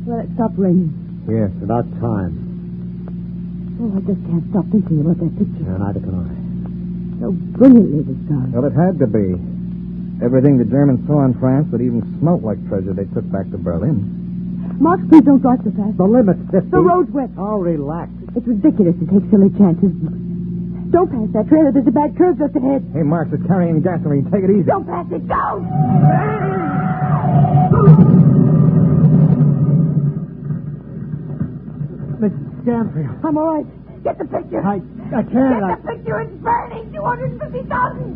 Let it stop raining. Yes, about time. Oh, I just can't stop thinking about that picture. Yeah, neither can I. So brilliantly it was done. Well, it had to be. Everything the Germans saw in France that even smelt like treasure they took back to Berlin. Mark, please don't drive so fast. The limit's 50. The road's wet. Oh, relax. It's ridiculous to take silly chances. Don't pass that trailer. There's a bad curve just ahead. Hey, Mark, they're carrying gasoline. Take it easy. Don't pass it. Don't! Miss Scanfield. I'm all right. Get the picture. I can't. Get the picture. It's burning. 250,000.